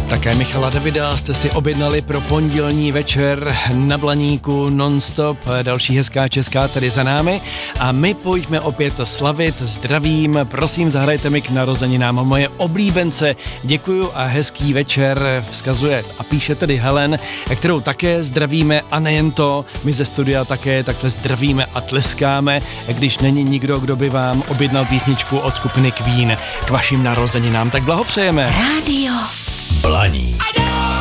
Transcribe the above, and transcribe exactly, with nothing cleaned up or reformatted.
Také Michala Davida jste si objednali pro pondělní večer na Blaníku non-stop. Další hezká česká tady za námi. A my pojďme opět slavit. Zdravím, prosím, zahrajte mi k narozeninám moje oblíbence. Děkuju a hezký večer vzkazuje a píše tedy Helen, kterou také zdravíme a nejen to, my ze studia také takhle zdravíme a tleskáme, když není nikdo, kdo by vám objednal písničku od skupiny Queen k vašim narozeninám. Tak blahopřejeme. Rádio Blaník.